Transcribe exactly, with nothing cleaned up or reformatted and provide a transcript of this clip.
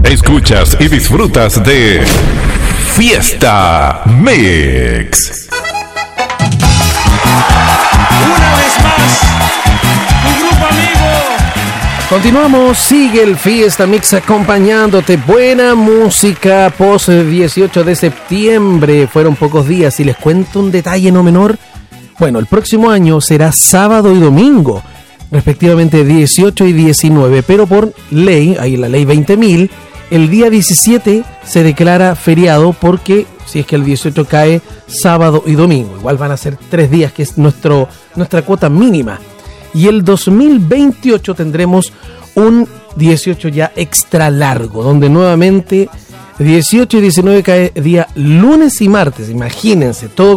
Escuchas y disfrutas de Fiesta Mix. Una vez más, tu grupo amigo. Continuamos, sigue el Fiesta Mix acompañándote. Buena música post dieciocho de septiembre. Fueron pocos días y les cuento un detalle no menor. Bueno, el próximo año será sábado y domingo, respectivamente dieciocho y diecinueve, pero por ley, ahí la ley veinte mil, el día diecisiete se declara feriado porque si es que el dieciocho cae sábado y domingo, igual van a ser tres días, que es nuestro, nuestra cuota mínima. Y el dos mil veintiocho tendremos un dieciocho ya extra largo, donde nuevamente dieciocho y diecinueve cae día lunes y martes, imagínense, todo